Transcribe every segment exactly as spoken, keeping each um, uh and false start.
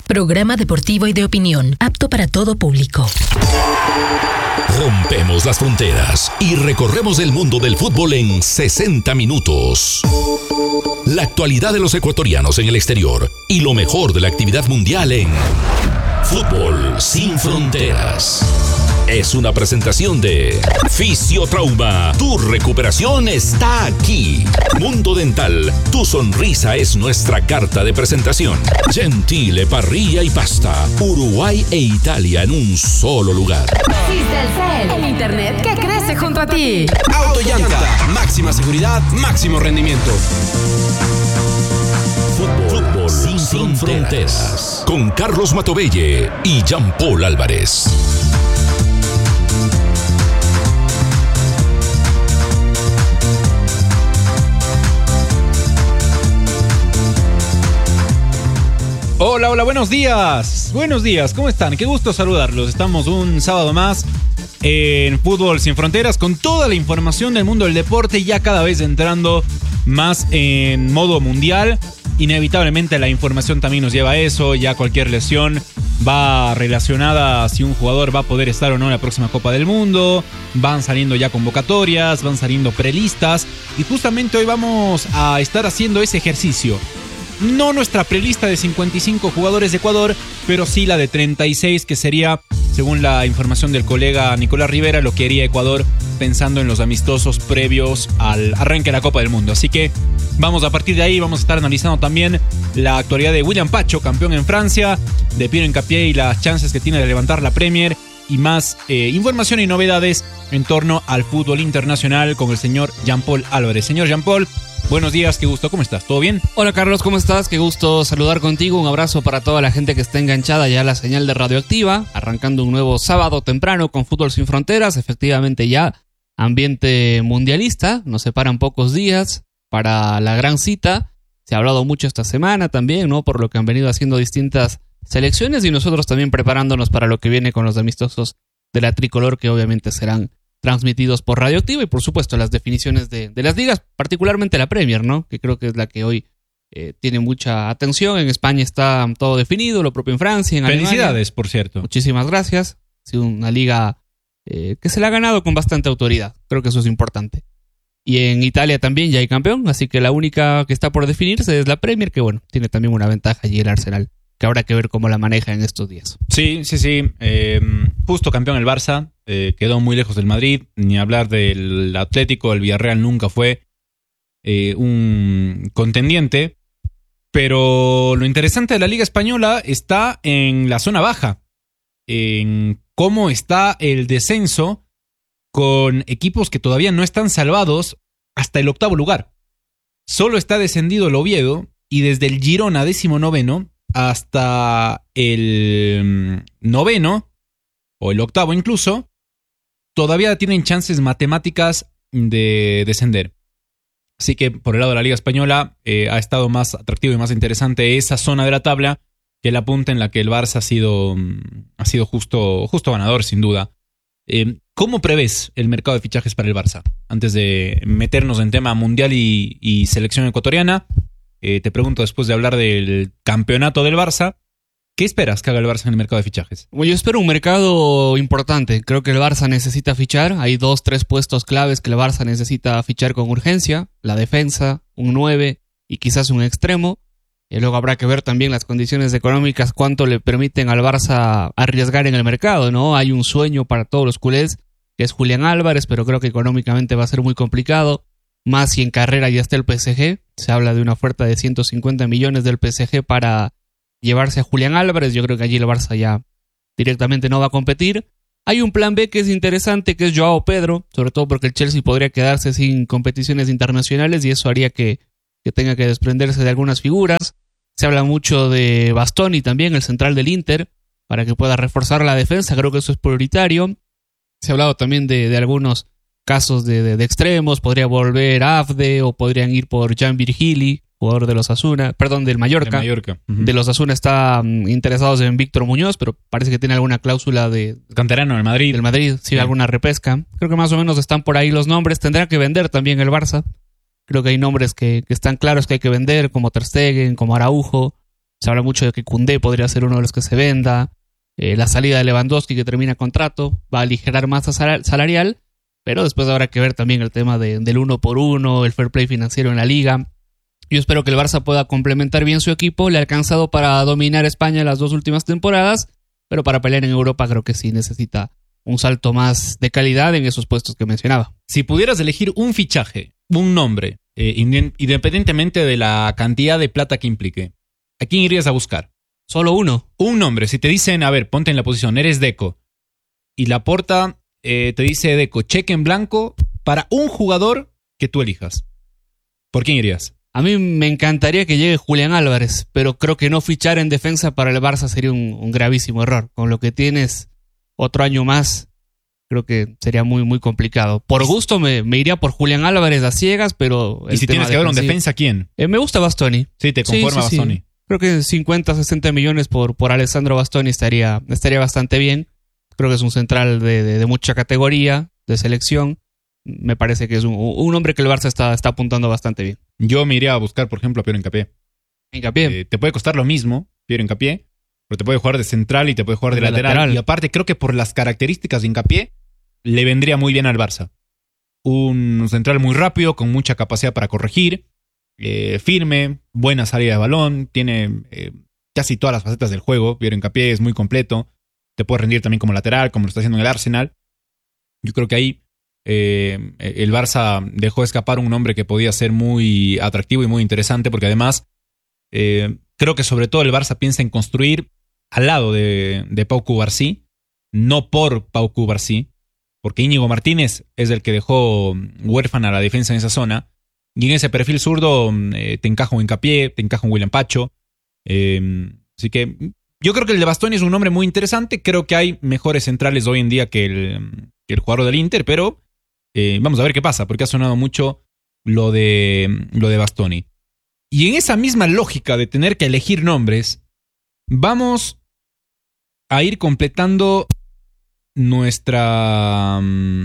Programa deportivo y de opinión, apto para todo público. Rompemos las fronteras y recorremos el mundo del fútbol en sesenta minutos. La actualidad de los ecuatorianos en el exterior y lo mejor de la actividad mundial en Fútbol Sin Fronteras. Es una presentación de Fisiotrauma. Tu recuperación está aquí. Mundo Dental. Tu sonrisa es nuestra carta de presentación. Gentile Parrilla y Pasta. Uruguay e Italia en un solo lugar. Cisdelcel, el internet que crece junto a ti. Autollanta. Máxima seguridad, máximo rendimiento. Fútbol, Fútbol sin, sin fronteras. fronteras. Con Carlos Matovelle y Jean-Paul Álvarez. Hola, hola, buenos días. Buenos días, ¿cómo están? Qué gusto saludarlos. Estamos un sábado más en Fútbol Sin Fronteras con toda la información del mundo del deporte, ya cada vez entrando más en modo mundial. Inevitablemente la información también nos lleva a eso. Ya cualquier lesión va relacionada a si un jugador va a poder estar o no en la próxima Copa del Mundo. Van saliendo ya convocatorias, van saliendo prelistas. Y justamente hoy vamos a estar haciendo ese ejercicio. No nuestra prelista de cincuenta y cinco jugadores de Ecuador, pero sí la de treinta y seis, que sería, según la información del colega Nicolás Rivera, lo que haría Ecuador pensando en los amistosos previos al arranque de la Copa del Mundo. Así que vamos a partir de ahí, vamos a estar analizando también la actualidad de William Pacho, campeón en Francia, de Piero Hincapié y las chances que tiene de levantar la Premier, y más eh, información y novedades en torno al fútbol internacional con el señor Jean-Paul Álvarez. Señor Jean-Paul, buenos días, qué gusto, ¿cómo estás? ¿Todo bien? Hola Carlos, ¿cómo estás? Qué gusto saludar contigo, un abrazo para toda la gente que está enganchada ya a la señal de Radioactiva, arrancando un nuevo sábado temprano con Fútbol Sin Fronteras, efectivamente ya ambiente mundialista, nos separan pocos días para la gran cita, se ha hablado mucho esta semana también, ¿no? Por lo que han venido haciendo distintas selecciones y nosotros también preparándonos para lo que viene con los amistosos de la tricolor, que obviamente serán transmitidos por Radioactiva y por supuesto las definiciones de, de las ligas, particularmente la Premier, ¿no? Que creo que es la que hoy eh, tiene mucha atención. En España está todo definido, lo propio en Francia, en Alemania. Felicidades, por cierto. Muchísimas gracias. Ha sido una liga eh, que se la ha ganado con bastante autoridad. Creo que eso es importante. Y en Italia también ya hay campeón, así que la única que está por definirse es la Premier, que bueno, tiene también una ventaja allí el Arsenal, que habrá que ver cómo la maneja en estos días. Sí, sí, sí. Eh, justo campeón el Barça. Eh, quedó muy lejos del Madrid. Ni hablar del Atlético. El Villarreal nunca fue eh, un contendiente. Pero lo interesante de la Liga Española está en la zona baja. En cómo está el descenso con equipos que todavía no están salvados hasta el octavo lugar. Solo está descendido el Oviedo y desde el Girona décimo noveno hasta el noveno, o el octavo incluso, todavía tienen chances matemáticas de descender. Así que por el lado de la Liga Española eh, ha estado más atractivo y más interesante esa zona de la tabla que la punta en la que el Barça ha sido, ha sido justo, justo ganador, sin duda. Eh, ¿Cómo prevés el mercado de fichajes para el Barça? Antes de meternos en tema mundial y, y selección ecuatoriana, Eh, te pregunto, después de hablar del campeonato del Barça, ¿qué esperas que haga el Barça en el mercado de fichajes? Bueno, yo espero un mercado importante. Creo que el Barça necesita fichar. Hay dos, tres puestos claves que el Barça necesita fichar con urgencia. La defensa, un nueve y quizás un extremo. Y luego habrá que ver también las condiciones económicas, cuánto le permiten al Barça arriesgar en el mercado, ¿no? Hay un sueño para todos los culés, que es Julián Álvarez, pero creo que económicamente va a ser muy complicado. Más si en carrera ya está el P S G. Se habla de una oferta de ciento cincuenta millones del P S G para llevarse a Julián Álvarez. Yo creo que allí el Barça ya directamente no va a competir. Hay un plan B que es interesante, que es Joao Pedro, sobre todo porque el Chelsea podría quedarse sin competiciones internacionales y eso haría que, que tenga que desprenderse de algunas figuras. Se habla mucho de Bastoni también, el central del Inter, para que pueda reforzar la defensa. Creo que eso es prioritario. Se ha hablado también de, de algunos casos de, de, de extremos, podría volver Afde o podrían ir por Jan Virgili, jugador de los Asuna, perdón, del Mallorca. De Mallorca. Uh-huh. De los Asuna está um, interesados en Víctor Muñoz, pero parece que tiene alguna cláusula de canterano del Madrid. Del Madrid, sí, sí, alguna repesca. Creo que más o menos están por ahí los nombres. Tendrá que vender también el Barça. Creo que hay nombres que, que están claros que hay que vender, como Ter Stegen, como Araujo. Se habla mucho de que Koundé podría ser uno de los que se venda. Eh, la salida de Lewandowski, que termina contrato, va a aligerar masa sal- salarial, pero después habrá que ver también el tema de, del uno por uno, el fair play financiero en la liga. Yo espero que el Barça pueda complementar bien su equipo. Le ha alcanzado para dominar España las dos últimas temporadas, pero para pelear en Europa creo que sí necesita un salto más de calidad en esos puestos que mencionaba. Si pudieras elegir un fichaje, un nombre, eh, independientemente de la cantidad de plata que implique, ¿a quién irías a buscar? Solo uno. Un nombre. Si te dicen, a ver, ponte en la posición, eres Deco, y Laporta eh, te dice, Deco, cheque en blanco para un jugador que tú elijas, ¿por quién irías? A mí me encantaría que llegue Julián Álvarez, pero creo que no fichar en defensa para el Barça sería un, un gravísimo error. Con lo que tienes otro año más, creo que sería muy, muy complicado. Por gusto me, me iría por Julián Álvarez a ciegas, pero... ¿Y si tienes que ver un defensa, quién? Eh, me gusta Bastoni. Sí, te conforma sí, sí, Bastoni. Sí. Creo que cincuenta, sesenta millones por, por Alessandro Bastoni estaría, estaría bastante bien. Creo que es un central de, de, de mucha categoría, de selección. Me parece que es un, un hombre que el Barça está, está apuntando bastante bien. Yo me iría a buscar, por ejemplo, a Piero Hincapié. Hincapié. Eh, te puede costar lo mismo, Piero Hincapié, pero te puede jugar de central y te puede jugar de, de lateral. lateral. Y aparte, creo que por las características de Hincapié, le vendría muy bien al Barça. Un central muy rápido, con mucha capacidad para corregir, eh, firme, buena salida de balón, tiene eh, casi todas las facetas del juego. Piero Hincapié es muy completo, te puede rendir también como lateral, como lo está haciendo en el Arsenal. Yo creo que ahí eh, el Barça dejó escapar un nombre que podía ser muy atractivo y muy interesante, porque además eh, creo que sobre todo el Barça piensa en construir al lado de, de Pau Cubarsí, no por Pau Cubarsí, porque Íñigo Martínez es el que dejó huérfana a la defensa en esa zona, y en ese perfil zurdo eh, te encaja un Hincapié, te encaja un William Pacho, eh, así que yo creo que el de Bastoni es un nombre muy interesante. Creo que hay mejores centrales hoy en día que el, que el jugador del Inter, pero eh, vamos a ver qué pasa, porque ha sonado mucho lo de, lo de Bastoni. Y en esa misma lógica de tener que elegir nombres, vamos a ir completando nuestra,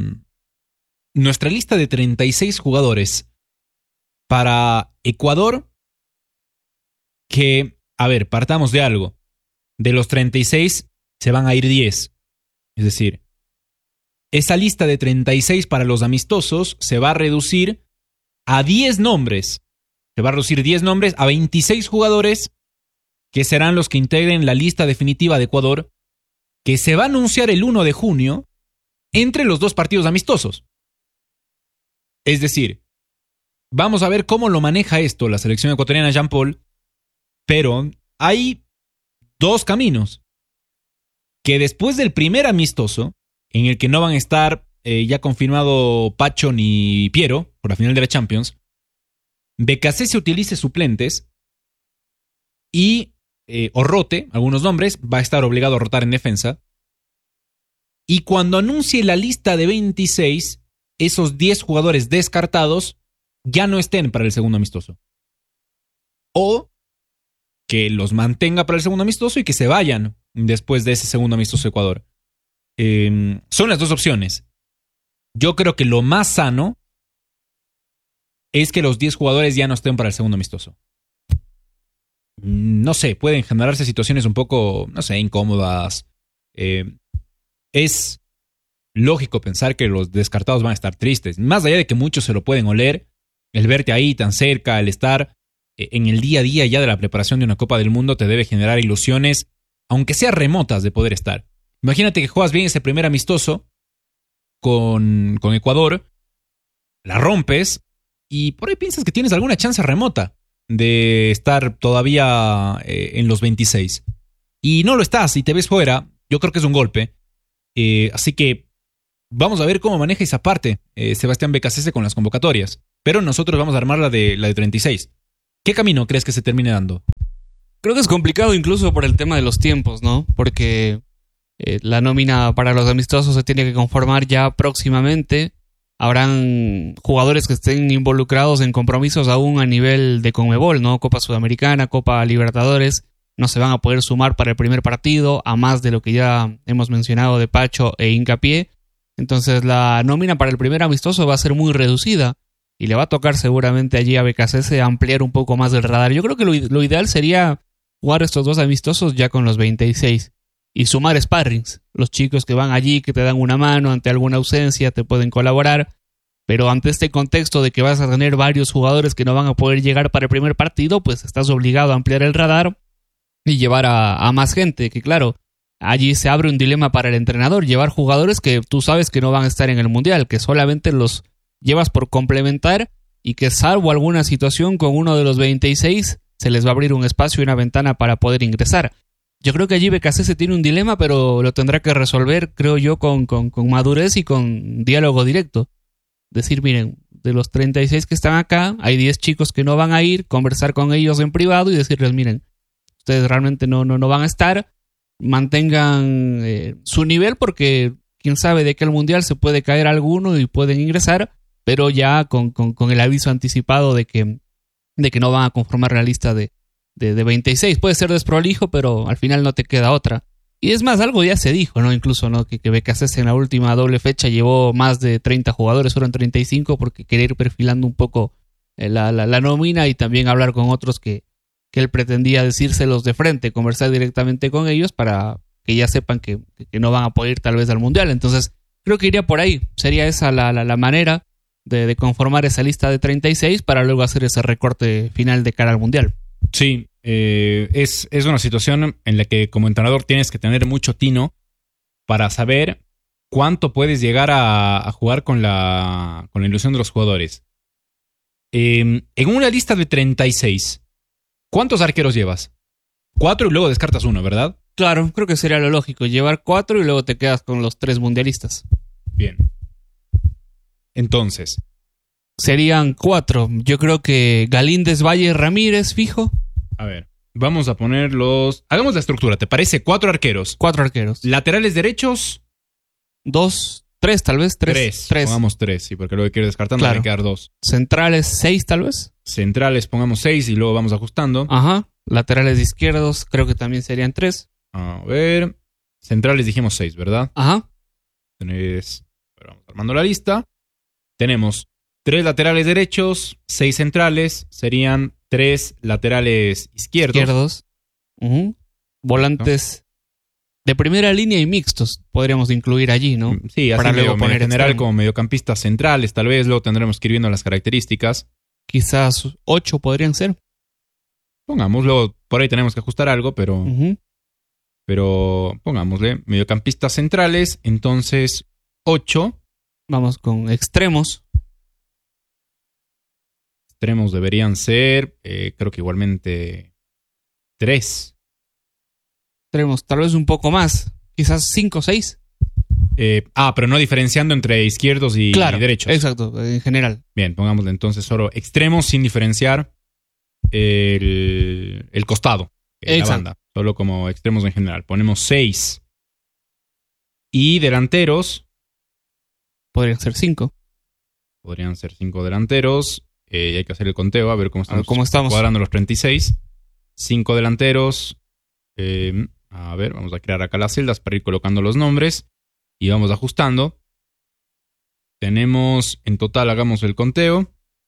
nuestra lista de treinta y seis jugadores para Ecuador, que, a ver, partamos de algo. De los treinta y seis se van a ir diez. Es decir, esa lista de treinta y seis para los amistosos se va a reducir a diez nombres. Se va a reducir diez nombres a veintiséis jugadores que serán los que integren la lista definitiva de Ecuador, que se va a anunciar el primero de junio entre los dos partidos amistosos. Es decir, vamos a ver cómo lo maneja esto la selección ecuatoriana Jean Paul, pero hay dos caminos. Que después del primer amistoso, en el que no van a estar eh, ya confirmado Pacho ni Piero por la final de la Champions, Becasese utilice suplentes y eh, o rote algunos nombres, va a estar obligado a rotar en defensa. Y cuando anuncie la lista de veintiséis, esos diez jugadores descartados ya no estén para el segundo amistoso. O que los mantenga para el segundo amistoso y que se vayan después de ese segundo amistoso de Ecuador. Eh, son las dos opciones. Yo creo que lo más sano es que los diez jugadores ya no estén para el segundo amistoso. No sé, pueden generarse situaciones un poco, no sé, incómodas. Eh, es lógico pensar que los descartados van a estar tristes. Más allá de que muchos se lo pueden oler, el verte ahí tan cerca, el estar en el día a día ya de la preparación de una Copa del Mundo te debe generar ilusiones, aunque sean remotas, de poder estar. Imagínate que juegas bien ese primer amistoso con, con Ecuador, la rompes y por ahí piensas que tienes alguna chance remota de estar todavía eh, en los veintiséis. Y no lo estás y te ves fuera. Yo creo que es un golpe. Eh, así que vamos a ver cómo maneja esa parte eh, Sebastián Becasese con las convocatorias. Pero nosotros vamos a armar la de, la de treinta y seis. ¿Qué camino crees que se termine dando? Creo que es complicado incluso por el tema de los tiempos, ¿no? Porque eh, la nómina para los amistosos se tiene que conformar ya próximamente. Habrán jugadores que estén involucrados en compromisos aún a nivel de Conmebol, ¿no? Copa Sudamericana, Copa Libertadores. No se van a poder sumar para el primer partido, a más de lo que ya hemos mencionado de Pacho e Hincapié. Entonces la nómina para el primer amistoso va a ser muy reducida. Y le va a tocar seguramente allí a Becasese ampliar un poco más el radar. Yo creo que lo, lo ideal sería jugar estos dos amistosos ya con los veintiséis y sumar sparrings. Los chicos que van allí, que te dan una mano ante alguna ausencia, te pueden colaborar. Pero ante este contexto de que vas a tener varios jugadores que no van a poder llegar para el primer partido, pues estás obligado a ampliar el radar y llevar a, a más gente. Que claro, allí se abre un dilema para el entrenador. Llevar jugadores que tú sabes que no van a estar en el Mundial, que solamente los llevas por complementar y que salvo alguna situación con uno de los veintiséis se les va a abrir un espacio y una ventana para poder ingresar. Yo creo que allí B K C se tiene un dilema, pero lo tendrá que resolver, creo yo, con, con, con madurez y con diálogo directo. Decir, miren, de los treinta y seis que están acá, hay diez chicos que no van a ir, conversar con ellos en privado y decirles, miren, ustedes realmente no, no, no van a estar, mantengan eh, su nivel porque quién sabe de qué el Mundial se puede caer alguno y pueden ingresar, pero ya con, con, con el aviso anticipado de que, de que no van a conformar la lista de, de, de veintiséis. Puede ser desprolijo, pero al final no te queda otra. Y es más, algo ya se dijo, ¿no? Incluso, ¿no? Que, que B K C en la última doble fecha llevó más de treinta jugadores, fueron treinta y cinco, porque quería ir perfilando un poco la, la, la nómina y también hablar con otros que, que él pretendía decírselos de frente, conversar directamente con ellos para que ya sepan que, que no van a poder ir tal vez al Mundial. Entonces, creo que iría por ahí. Sería esa la, la, la manera de, de conformar esa lista de treinta y seis para luego hacer ese recorte final de cara al Mundial. Sí, eh, es, es una situación en la que como entrenador tienes que tener mucho tino para saber cuánto puedes llegar a, a jugar con la, con la ilusión de los jugadores. Eh, en una lista de treinta y seis, ¿cuántos arqueros llevas? Cuatro y luego descartas uno, ¿verdad? Claro, creo que sería lo lógico, llevar cuatro y luego te quedas con los tres mundialistas. Bien. Entonces, serían cuatro. Yo creo que Galíndez, Valle, Ramírez, fijo. A ver, vamos a poner los... Hagamos la estructura, ¿te parece? Cuatro arqueros. Cuatro arqueros. Laterales derechos. Dos, tres tal vez. Tres. Tres. tres. Pongamos tres, sí, porque luego hay que ir descartando, claro. Hay que quedar dos. Centrales, seis tal vez. Centrales, pongamos seis y luego vamos ajustando. Ajá. Laterales izquierdos, creo que también serían tres. A ver. Centrales dijimos seis, ¿verdad? Ajá. Tenés... Vamos armando la lista. Tenemos tres laterales derechos, seis centrales, serían tres laterales izquierdos. Izquierdos. Uh-huh. Volantes de primera línea y mixtos podríamos incluir allí, ¿no? Sí, así para medio, luego poner medio general extremo. como mediocampistas centrales, tal vez luego tendremos que ir viendo las características. Quizás ocho podrían ser. Pongamos, luego por ahí tenemos que ajustar algo, pero, Uh-huh. pero pongámosle mediocampistas centrales, entonces ocho. Vamos con extremos. Extremos deberían ser, eh, creo que igualmente tres. Extremos, tal vez un poco más. Quizás cinco o seis. Eh, ah, pero no diferenciando entre izquierdos y, Claro, y derechos. exacto, en general. Bien, pongámosle entonces solo extremos sin diferenciar el, el costado de la banda. Solo como extremos en general. Ponemos seis. Y delanteros. Podrían ser cinco. Podrían ser cinco delanteros. Eh, hay que hacer el conteo, a ver cómo estamos, A ver cómo estamos. cuadrando los treinta y seis. Cinco delanteros. Eh, a ver, vamos a crear acá las celdas para ir colocando los nombres. Y vamos ajustando. Tenemos, en total, hagamos el conteo.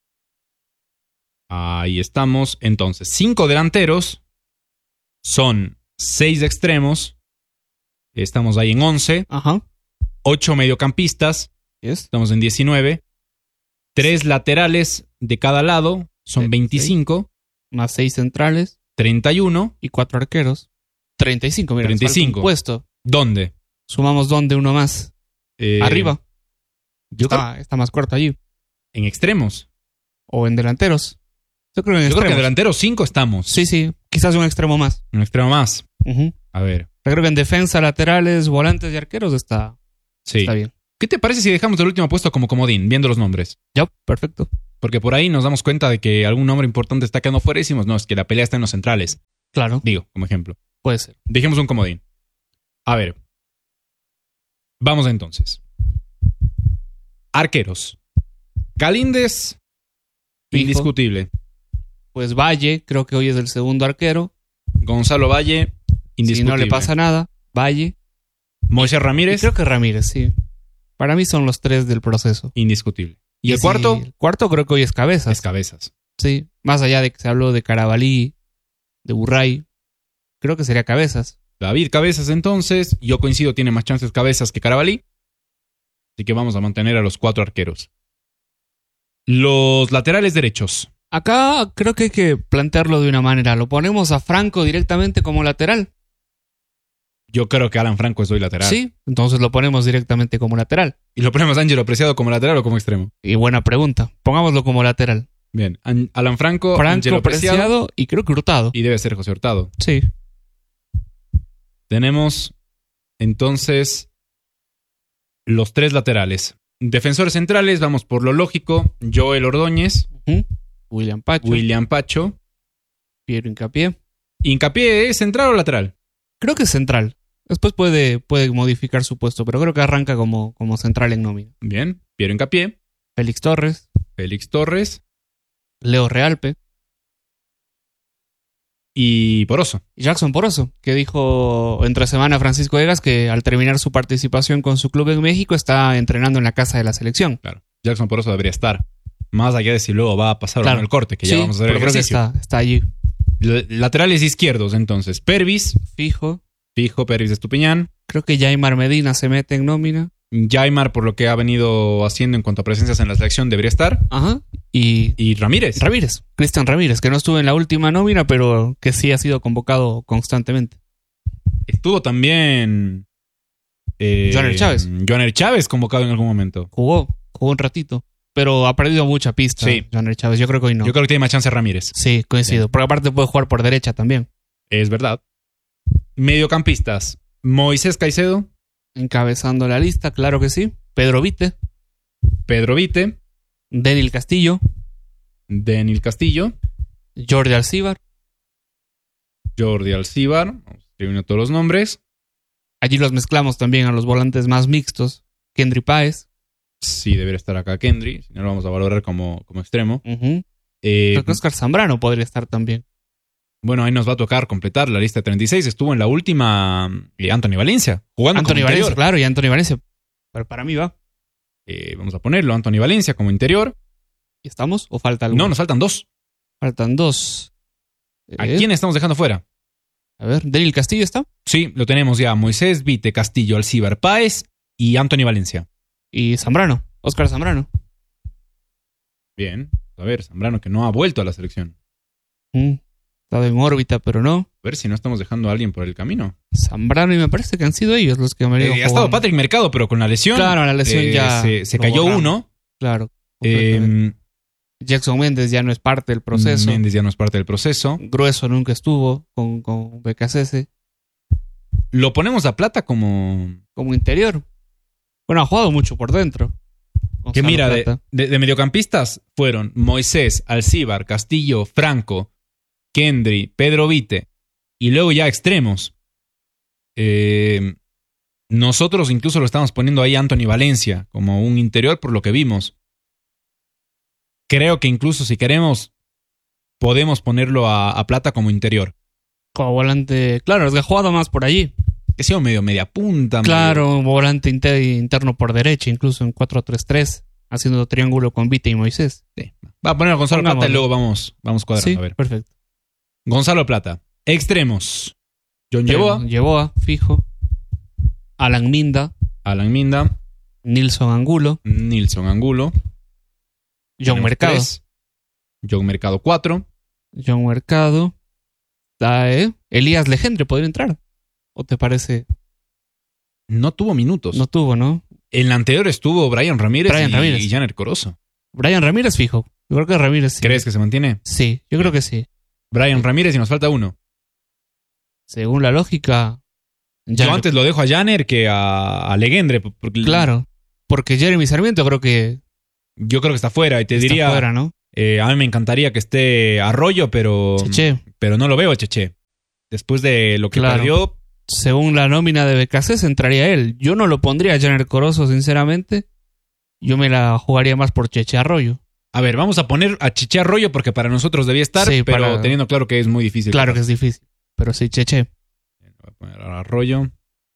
Ahí estamos. Entonces, cinco delanteros. Son seis extremos. Estamos ahí en once. Ajá. ocho mediocampistas. Yes. Estamos en diecinueve. tres laterales de cada lado. Son Sí, veinticinco. Más seis centrales treinta y uno. y cuatro arqueros. treinta y cinco, mira. nos treinta y cinco. falta un puesto. ¿Dónde? Sumamos dónde uno más. Eh, Arriba. Yo creo Está, está más corto allí. en extremos. O en delanteros. Yo creo que en Yo creo que en extremos. delanteros cinco estamos. Sí, sí. Quizás un extremo más. Un extremo más. Uh-huh. A ver. Yo creo que en defensa, laterales, volantes y arqueros está, Sí. está bien. ¿Qué te parece si dejamos el último puesto como comodín, viendo los nombres? Ya, perfecto. Porque por ahí nos damos cuenta de que algún nombre importante está quedando fuera y decimos, no, es que la pelea está en los centrales. Claro, Digo, como ejemplo. puede ser. Dejemos un comodín. A ver. Vamos entonces. Arqueros. Galíndez. Fijo. Indiscutible. Pues Valle, creo que hoy es el segundo arquero. Gonzalo Valle. Indiscutible. Si no le pasa nada, Valle. Moisés Y Ramírez. creo que Ramírez, sí. Para mí son los tres del proceso. Indiscutible. ¿Y el sí, cuarto? El cuarto creo que hoy es Cabezas. Es Cabezas. Sí, más allá de que se habló de Carabalí, de Burray. creo que sería Cabezas. David Cabezas, entonces. Yo coincido, tiene más chances Cabezas que Carabalí. Así que vamos a mantener a los cuatro arqueros. Los laterales derechos. Acá creo que hay que plantearlo de una manera. Lo ponemos a Franco directamente como lateral. Yo creo que Alan Franco es hoy lateral. Sí, entonces lo ponemos directamente como lateral. ¿Y lo ponemos a Ángelo Preciado como lateral o como extremo? Y buena pregunta. Pongámoslo como lateral. Bien, An- Alan Franco, Franco, Ángelo Preciado, Preciado y creo que Hurtado. y debe ser José Hurtado. Sí. Tenemos entonces los tres laterales. Defensores centrales, vamos por lo lógico. Joel Ordóñez, Uh-huh. William Pacho. William Pacho. Piero Hincapié. ¿Hincapié es central o lateral? Creo que es central. Después puede, puede modificar su puesto, pero creo que arranca como, como central en nómina. Bien, Piero Hincapié, Félix Torres. Félix Torres Leo Realpe. y Poroso. Y Jackson Poroso, que dijo entre semana Francisco Egas que al terminar su participación con su club en México está entrenando en la casa de la selección. Claro, Jackson Poroso debería estar. Más allá de si luego va a pasar Claro. o no el corte, que Sí, ya vamos a hacer el pero creo que ejercicio. está, está allí. L- Laterales izquierdos, entonces. Pervis, Fijo. fijo, Pervis de Estupiñán. Creo que Jaimar Medina se mete en nómina. Jaimar, por lo que ha venido haciendo en cuanto a presencias en la selección, debería estar. Ajá. Y Y Ramírez. Ramírez. Cristian Ramírez, que no estuvo en la última nómina, pero que sí ha sido convocado constantemente. Estuvo también. Eh, Joaner Chávez. Joaner Chávez convocado en algún momento. Jugó, jugó un ratito. Pero ha perdido mucha pista. Sí. Joaner Chávez. Yo creo que hoy no. Yo creo que tiene más chance Ramírez. Sí, coincido. Sí. Porque aparte puede jugar por derecha también. Es verdad. Mediocampistas. Moisés Caicedo, Encabezando la lista, claro que sí. Pedro Vite. Pedro Vite, Denil Castillo. Denil Castillo, Jordi Alcíbar. Jordi Alcíbar. Vamos escribiendo todos los nombres. Allí los mezclamos también a los volantes más mixtos. Kendry Páez. Sí, debería estar acá Kendry. Si no, lo vamos a valorar como, como extremo. Uh-huh. Eh, Creo que Oscar Zambrano podría estar también. bueno, ahí nos va a tocar completar la lista de treinta y seis. Estuvo en la última eh, Anthony Valencia, jugando Anthony como Valencia, interior. claro, y Anthony Valencia. Pero para mí va. Eh, vamos a ponerlo, Anthony Valencia como interior. ¿Y estamos? ¿O falta algo? No, nos faltan dos. Faltan dos. ¿A Eh, quién estamos dejando fuera? A ver, Denil Castillo está. Sí, lo tenemos ya. Moisés, Vite, Castillo, Alcíbar, Páez y Anthony Valencia. Y Zambrano. Oscar Zambrano. Bien. A ver, Zambrano que no ha vuelto a la selección. Mm, Estaba en órbita, pero no. A ver si no estamos dejando a alguien por el camino. Zambrano, y me parece que han sido ellos los que me Eh, ha estado Patrick Mercado, pero con la lesión. Claro, la lesión eh, ya Se, se lo cayó borramos. uno. Claro. completamente. Eh, Jackson Méndez ya no es parte del proceso. Méndez ya no es parte del proceso. Grueso nunca estuvo con, con B K C S Lo ponemos a Plata como. como interior. Bueno, ha jugado mucho por dentro. Que Gonzalo mira, de, Plata. de- de mediocampistas fueron Moisés, Alcíbar, Castillo, Franco, Kendry, Pedro Vite. Y luego ya extremos. Eh, nosotros incluso lo estamos poniendo ahí a Anthony Valencia como un interior por lo que vimos. Creo que incluso si queremos podemos ponerlo a, a Plata como interior. Como volante. Claro, es que ha jugado más por allí. Que sea medio media punta. medio- Claro, volante inter- interno por derecha, incluso en cuatro tres tres, haciendo triángulo con Vite y Moisés. Sí. Va a poner a Gonzalo Plata y Pongámoslo. luego vamos, vamos cuadrando. Sí, A ver. perfecto. Gonzalo Plata. Extremos. John Yeboah, Yeboah, fijo. Alan Minda, Alan Minda, Nilson Angulo, Nilson Angulo. John Tenemos Mercado. tres. John Mercado cuatro. John Mercado. Está, ¿eh? Elías Legendre podría entrar. ¿O te parece? No tuvo minutos. No tuvo, ¿no? En la anterior estuvo Brian Ramírez Brian y, Ramírez. y Janer Corozo. Brian Ramírez fijo. Yo creo que Ramírez sí. ¿Crees que se mantiene? Sí, yo creo que sí. Brian Ramírez y nos falta uno. Según la lógica. Yo Janer- antes lo dejo a Janer que a, a Legendre. porque Claro. Porque Jeremy Sarmiento creo que Yo creo que está fuera. Y te está diría, fuera, ¿no? eh, a mí me encantaría que esté Arroyo, pero, Cheche. pero no lo veo a Cheche. Después de lo que Claro. perdió, Según la nómina de B K C S entraría él. Yo no lo pondría a Janer Corozo, sinceramente. Yo me la jugaría más por Cheche Arroyo. a ver, vamos a poner a Cheche Arroyo porque para nosotros debía estar, Sí, pero para- teniendo claro que es muy difícil. Claro que es difícil. Pero sí, Cheche. Voy a poner a Arroyo.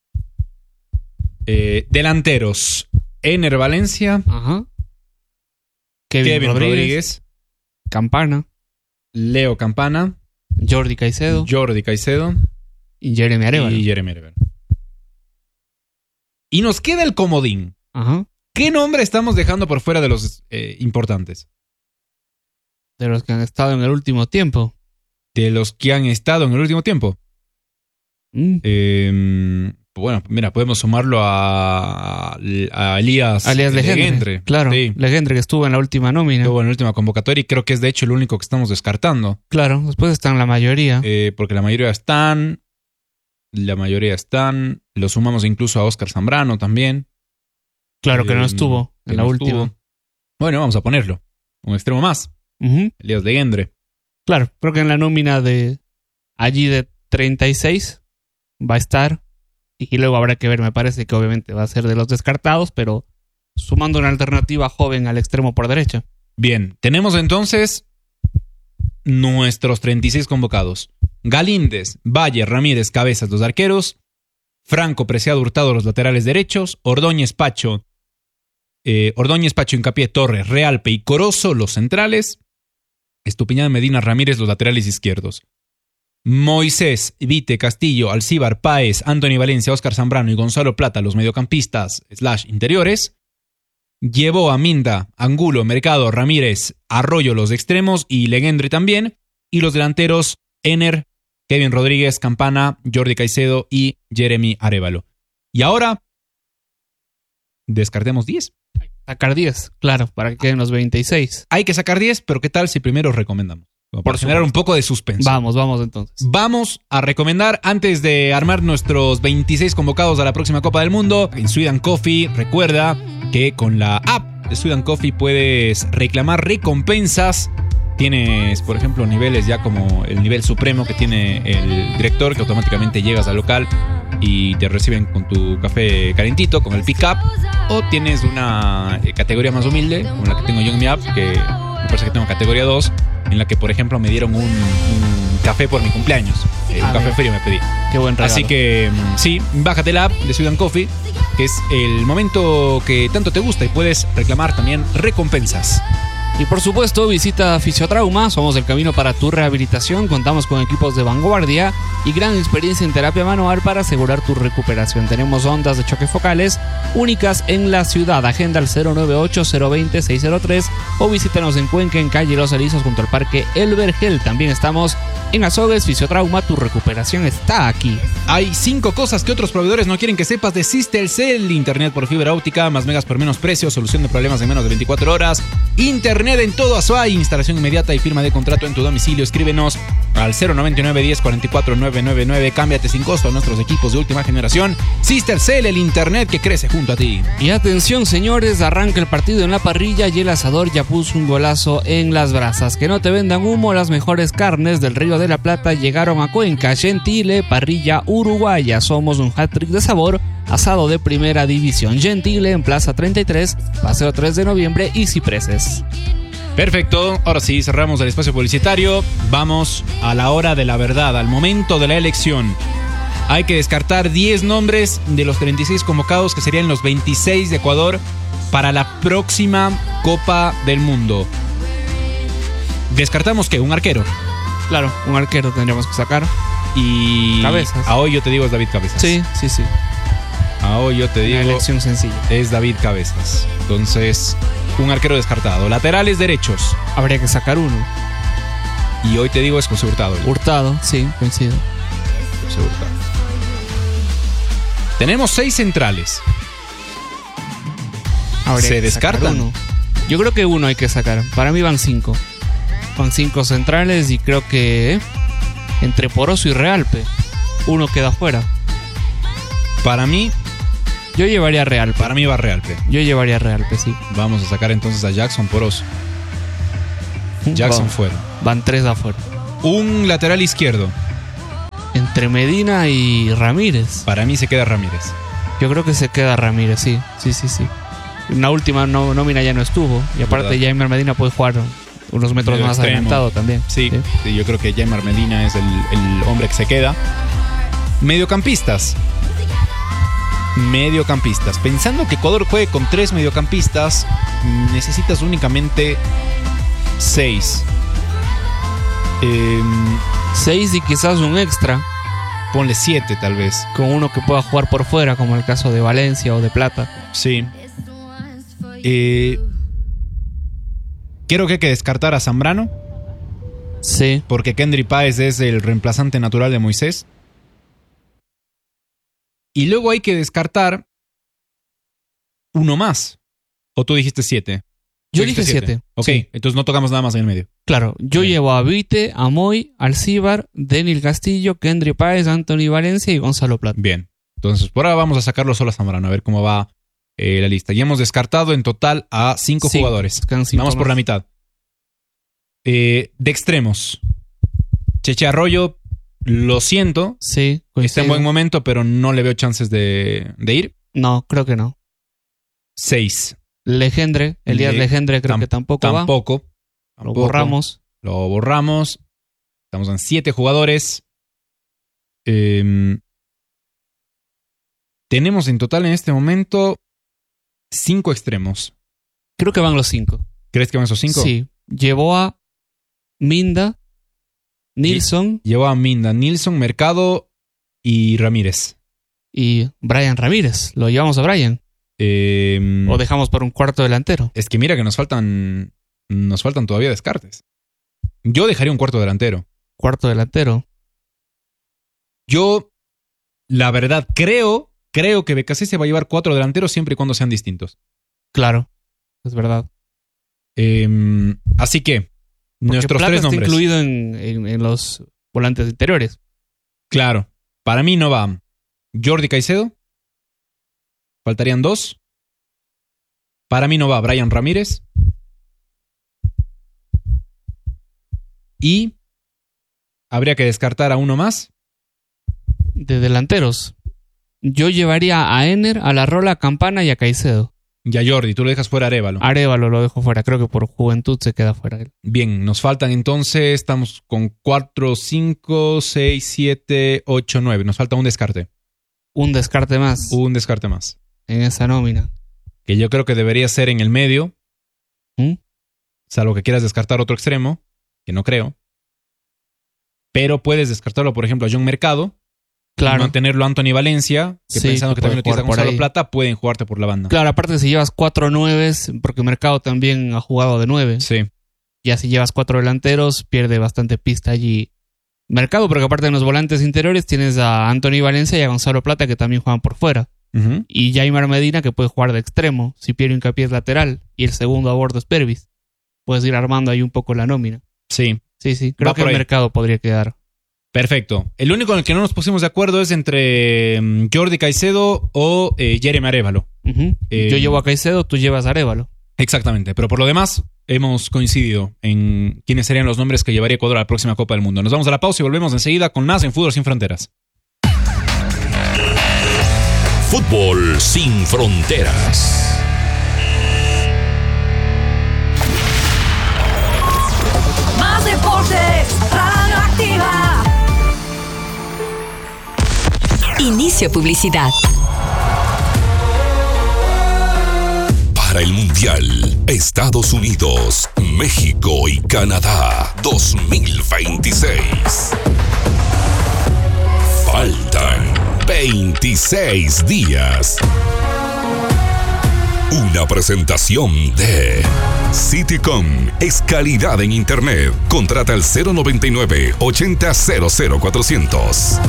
Eh, delanteros. Ener Valencia, Ajá. Kevin, Kevin Rodríguez, Rodríguez, Campana, Leo Campana, Jordi Caicedo, Jordi Caicedo, Y Jeremy Arevalo. Y Jeremy Arevalo. Y nos queda el comodín. Ajá. ¿Qué nombre estamos dejando por fuera de los eh, importantes? De los que han estado en el último tiempo. De los que han estado en el último tiempo. Mm. Eh, bueno, mira, podemos sumarlo a, a Elías, Alias Legendre. Legendre. Claro, Sí. Legendre que estuvo en la última nómina. Estuvo en la última convocatoria y creo que es de hecho el único que estamos descartando. Claro, después están la mayoría. Eh, porque la mayoría están. La mayoría están. Lo sumamos incluso a Oscar Zambrano también. claro que no eh, estuvo que en la no última. estuvo. Bueno, vamos a ponerlo. Un extremo más. Ujú. Elías Legendre. Claro, creo que en la nómina de allí de treinta y seis va a estar. Y luego habrá que ver, me parece que obviamente va a ser de los descartados, pero sumando una alternativa joven al extremo por derecha. Bien, tenemos entonces nuestros treinta y seis convocados. Galíndez, Valle, Ramírez, Cabezas, los arqueros. Franco, Preciado, Hurtado, los laterales derechos. Ordóñez, Pacho, eh, Ordóñez, Pacho, Hincapié, Torres, Realpe y Corozo, los centrales. Estupiñán, Medina, Ramírez, los laterales izquierdos. Moisés, Vite, Castillo, Alcíbar, Páez, Anthony Valencia, Oscar Zambrano y Gonzalo Plata, los mediocampistas slash interiores. Llevó a Minda, Angulo, Mercado, Ramírez, Arroyo, los extremos y Legendre también. Y los delanteros, Ener, Kevin Rodríguez, Campana, Jordi Caicedo y Jeremy Arevalo. Y ahora, descartemos diez. Sacar diez, claro, para que queden los veintiséis. Hay que sacar diez, pero ¿qué tal si primero recomendamos? Como Por para generar un supuesto. poco de suspenso. Vamos, vamos entonces. Vamos a recomendar, antes de armar nuestros veintiséis convocados a la próxima Copa del Mundo, en Sweden Coffee, recuerda que con la app de Sweden Coffee puedes reclamar recompensas. Tienes, por ejemplo, niveles ya como el nivel supremo que tiene el director, que automáticamente llegas al local y te reciben con tu café calentito, con el pick-up. O tienes una eh, categoría más humilde, como la que tengo yo en mi app, que me parece que tengo categoría dos, en la que, por ejemplo, me dieron un, un café por mi cumpleaños. Eh, un A café ver. frío me pedí. Qué buen regalo. Así que mm, sí, bájate la app de Sweden Coffee, que es el momento que tanto te gusta y puedes reclamar también recompensas. Y por supuesto, visita Fisiotrauma, somos el camino para tu rehabilitación, contamos con equipos de vanguardia y gran experiencia en terapia manual para asegurar tu recuperación. Tenemos ondas de choque focales únicas en la ciudad. Agenda al cero nueve ocho, cero dos cero, seis cero tres o visítanos en Cuenca, en calle Los Elizos, junto al Parque El Vergel. También estamos en Azogues. Fisiotrauma, tu recuperación está aquí. Hay cinco cosas que otros proveedores no quieren que sepas de Systelcel: internet por fibra óptica, más megas por menos precio, solución de problemas en menos de veinticuatro horas, internet en todo Azuay, instalación inmediata y firma de contrato en tu domicilio. Escríbenos al cero noventa y nueve, diez, cuarenta y cuatro, novecientos noventa y nueve. Cámbiate sin costo a nuestros equipos de última generación. Systelcel, el internet que crece junto a ti. Y atención, señores, arranca el partido en la parrilla y el asador ya puso un golazo en las brasas. Que no te vendan humo, las mejores carnes del Río de la Plata llegaron a Cuenca. Gentile, parrilla uruguaya. Somos un hat-trick de sabor, asado de primera división. Gentile en Plaza treinta y tres, Paseo tres de noviembre y Cipreses. Perfecto, ahora sí, cerramos el espacio publicitario. Vamos a la hora de la verdad, al momento de la elección. Hay que descartar diez nombres de los treinta y seis convocados, que serían los veintiséis de Ecuador para la próxima Copa del Mundo. Descartamos que un arquero. Claro, un arquero tendríamos que sacar. Y Cabezas. a hoy yo te digo es David Cabezas. Sí, sí, sí. A hoy yo te Una digo elección sencilla. es David Cabezas. Entonces, un arquero descartado. Laterales derechos. Habría que sacar uno. Y hoy te digo es José Hurtado. Hurtado, sí, coincido. José Hurtado. Tenemos seis centrales. Habría ¿Se que sacar descartan? uno. Yo creo que uno hay que sacar. Para mí van cinco. Van cinco centrales y creo que ¿eh? entre Poroso y Realpe uno queda fuera. Para mí, Yo llevaría a Realpe. para mí va Realpe. Yo llevaría a Realpe, sí. Vamos a sacar entonces a Jackson Poroso. Jackson Van- fuera. Van tres de afuera. Un lateral izquierdo. Entre Medina y Ramírez. Para mí se queda Ramírez. Yo creo que se queda Ramírez, sí. Sí, sí, sí. Una última no- nómina ya no estuvo. Y aparte Verdad. Jaime Medina puede jugar unos metros Medio más extremo. adelantado también. Sí, sí, yo creo que Jaimar Medina es el, el hombre que se queda. Mediocampistas. Mediocampistas. Pensando que Ecuador juegue con tres mediocampistas, necesitas únicamente seis. Eh, Seis y quizás un extra. ponle siete tal vez. Con uno que pueda jugar por fuera, como el caso de Valencia o de Plata. Sí. Eh, creo que hay que descartar a Zambrano. Sí. Porque Kendry Páez es el reemplazante natural de Moisés. Y luego hay que descartar uno más. ¿O tú dijiste siete? Yo dije siete. Ok, sí. Entonces no tocamos nada más en el medio. Claro, yo Bien. llevo a Vite, a Moy, Alcíbar, Denil Castillo, Kendry Páez, Anthony Valencia y Gonzalo Plata. Bien. Entonces por ahora vamos a sacarlo solo a Zambrano, a ver cómo va eh, la lista. Ya hemos descartado en total a cinco Sí, jugadores. quedan cinco Vamos por más. la mitad. Eh, de extremos. Cheche Arroyo, lo siento. Sí, Está en coincido. buen momento, pero no le veo chances de, de ir. No, creo que no. Seis. Legendre, Elías Le- Legendre creo Tam- que tampoco, va. Tampoco. Lo Tampoco. borramos. Lo borramos. Estamos en siete jugadores. Eh, tenemos en total en este momento cinco extremos. Creo que van los cinco. ¿Crees que van esos cinco? Sí. Llevó a Minda, Nilsson Llevo a Minda, Nilsson, Mercado y Ramírez. y Brian Ramírez. Lo llevamos a Brian. Eh, O dejamos para un cuarto delantero. es que mira que nos faltan. Nos faltan todavía descartes. Yo dejaría un cuarto delantero. Cuarto delantero. Yo, la verdad, creo, creo que B K C se va a llevar cuatro delanteros siempre y cuando sean distintos. Claro. Es verdad. Eh, así que, Porque nuestros Plata tres está nombres. incluido en, en- en los volantes interiores. Claro, para mí no va Jordi Caicedo. Faltarían dos. Para mí no va Brian Ramírez. Y habría que descartar a uno más. De delanteros. Yo llevaría a Ener, a La Rola, a Campana y a Caicedo. Y a Jordi, tú lo dejas fuera Arévalo. Arévalo lo dejo fuera. Creo que por juventud se queda fuera él. Bien, nos faltan entonces, estamos con cuatro, cinco, seis, siete, ocho, nueve. Nos falta un descarte. Un descarte más Un descarte más. en esa nómina. Que yo creo que debería ser en el medio. ¿Mm? Salvo que quieras descartar otro extremo, que no creo. Pero puedes descartarlo, por ejemplo, a John Mercado. Claro. Y mantenerlo a Anthony Valencia, que Sí, pensando que que también lo puede tienes a jugar por Gonzalo ahí. Plata, pueden jugarte por la banda. Claro, aparte si llevas cuatro nueves, porque Mercado también ha jugado de nueve. Sí, Ya si llevas cuatro delanteros, pierde bastante pista allí Mercado, porque aparte en los volantes interiores tienes a Anthony Valencia y a Gonzalo Plata que también juegan por fuera. Ujú. Y Jaimar Medina que puede jugar de extremo, si Piero Hincapié es lateral y el segundo a bordo es Pervis. Puedes ir armando ahí un poco la nómina. Sí, Sí, sí, creo Va que por el ahí. Mercado podría quedar. perfecto. El único en el que no nos pusimos de acuerdo es entre mm, Jordi Caicedo o eh, Jeremy Arévalo. Ujú. Eh, Yo llevo a Caicedo, tú llevas a Arévalo. Exactamente, pero por lo demás hemos coincidido en quiénes serían los nombres que llevaría Ecuador a la próxima Copa del Mundo. Nos vamos a la pausa y volvemos enseguida con más en Fútbol Sin Fronteras. Fútbol Sin Fronteras. Más deportes, Radio Activa. Inicio publicidad. Para el Mundial, Estados Unidos, México y Canadá dos mil veintiséis. Faltan veintiséis días. Una presentación de Citycom es calidad en Internet. Contrata al cero noventa y nueve, ochenta, cero cero cuatrocientos.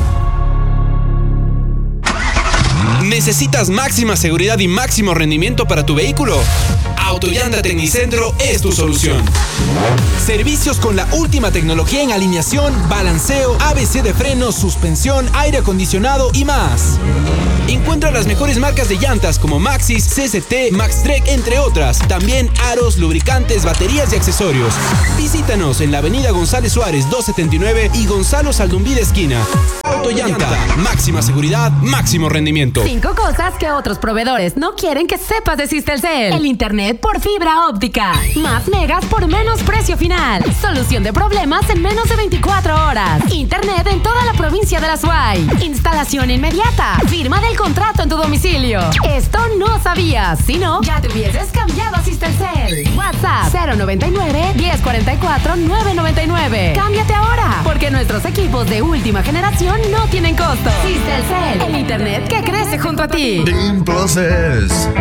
¿Necesitas máxima seguridad y máximo rendimiento para tu vehículo? Autollanta Tecnicentro es tu solución. Servicios con la última tecnología en alineación, balanceo, A B C de frenos, suspensión, aire acondicionado y más. Encuentra las mejores marcas de llantas como Maxxis, C C T, Maxtrek, entre otras. También aros, lubricantes, baterías y accesorios. Visítanos en la avenida González Suárez doscientos setenta y nueve y Gonzalo Saldumbí esquina. Autollanta, máxima seguridad, máximo rendimiento. Cinco cosas que otros proveedores no quieren que sepas de Sistelcel. El internet por fibra óptica. Más megas por menos precio final. Solución de problemas en menos de veinticuatro horas. Internet en toda la provincia de La Suay. Instalación inmediata. Firma del contrato en tu domicilio. Esto no sabías. Si no, ya te hubieses cambiado a Sistelcel. WhatsApp cero noventa y nueve, diez cuarenta y cuatro, nueve noventa y nueve. Cámbiate ahora, porque nuestros equipos de última generación no tienen costo. Cistelcel, el internet que crece junto a ti. Team Process.